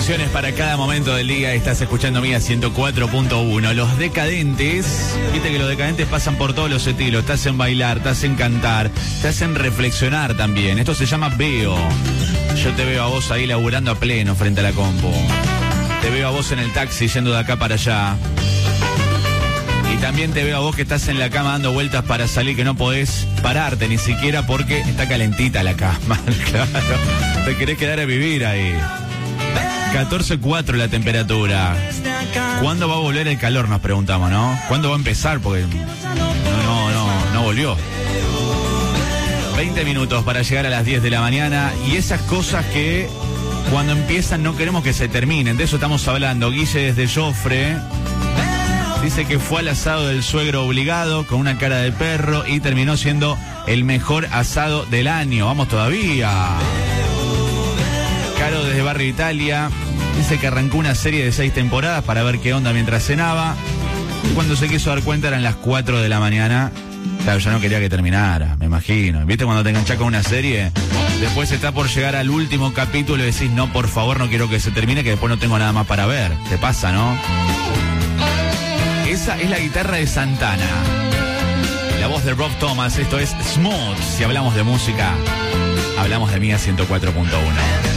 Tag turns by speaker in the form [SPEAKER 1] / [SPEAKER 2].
[SPEAKER 1] canciones para cada momento del día. Estás escuchando Mía 104.1. Los decadentes, viste que los decadentes pasan por todos los estilos. Te hacen bailar, te hacen cantar, te hacen reflexionar también. Esto se llama Veo. Yo te veo a vos ahí laburando a pleno frente a la compu. Te veo a vos en el taxi yendo de acá para allá. Y también te veo a vos que estás en la cama dando vueltas para salir, que no podés pararte ni siquiera porque está calentita la cama. Claro, te querés quedar a vivir ahí. 14.4 la temperatura. ¿Cuándo va a volver el calor? Nos preguntamos, ¿no? ¿Cuándo va a empezar? Porque no volvió. 20 minutos para llegar a las 10 de la mañana. Y esas cosas que cuando empiezan no queremos que se terminen. De eso estamos hablando. Guille desde Jofre dice que fue al asado del suegro obligado con una cara de perro y terminó siendo el mejor asado del año. Vamos todavía. Caro desde Barrio Italia dice que arrancó una serie de 6 temporadas para ver qué onda mientras cenaba. Y cuando se quiso dar cuenta eran las 4 de la mañana. Claro, ya no quería que terminara, me imagino. ¿Viste cuando te enganchás con una serie? Después está por llegar al último capítulo y decís, no, por favor, no quiero que se termine, que después no tengo nada más para ver. Te pasa, ¿no? Esa es la guitarra de Santana. La voz de Rob Thomas. Esto es Smooth. Si hablamos de música, hablamos de Mía 104.1.